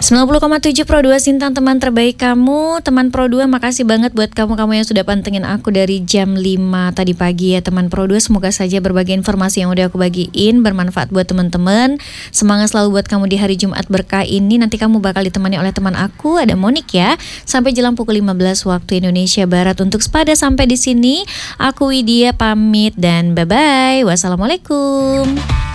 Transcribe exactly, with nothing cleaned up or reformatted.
sembilan puluh koma tujuh Pro dua Sintang, teman terbaik kamu. Teman Pro dua, makasih banget buat kamu-kamu yang sudah pantengin aku dari jam lima tadi pagi ya teman Pro dua. Semoga saja berbagai informasi yang udah aku bagiin bermanfaat buat teman-teman. Semangat selalu buat kamu di hari Jumat berkah ini. Nanti kamu bakal ditemani oleh teman aku, ada Monik ya. Sampai jelang pukul lima belas waktu Indonesia Barat. Untuk Spada sampai di sini, aku Widya pamit dan bye-bye. Wassalamualaikum.